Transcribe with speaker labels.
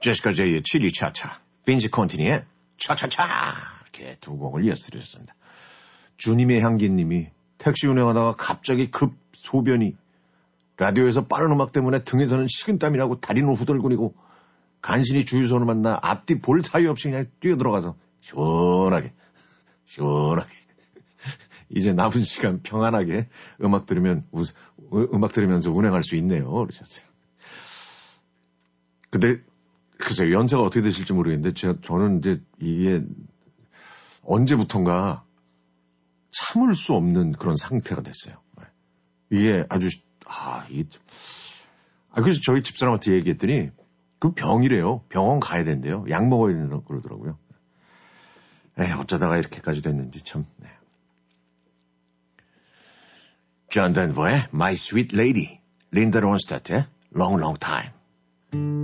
Speaker 1: 제시카 제이의 칠리 차차, 빈지 콘티니의 차차차 이렇게 두 곡을 이어서 들으셨습니다. 주님의 향기님이 택시 운행하다가 갑자기 급 소변이 라디오에서 빠른 음악 때문에 등에서는 식은땀이 나고 다리는 후들거리고 간신히 주유소를 만나 앞뒤 볼 사이 없이 그냥 뛰어들어가서 시원하게 이제 남은 시간 평안하게 음악 들으면서 운행할 수 있네요. 그러셨어요. 근데 글쎄요, 연세가 어떻게 되실지 모르겠는데 저는 이제 이게 언제부턴가 참을 수 없는 그런 상태가 됐어요. 이게 아주 그래서 저희 집사람한테 얘기했더니 그 병이래요. 병원 가야 된대요. 약 먹어야 된다고 그러더라고요. 어쩌다가 이렇게까지 됐는지 참. 네. 존 덴버의 My Sweet Lady, 린다 론스타트의 Long Long Time.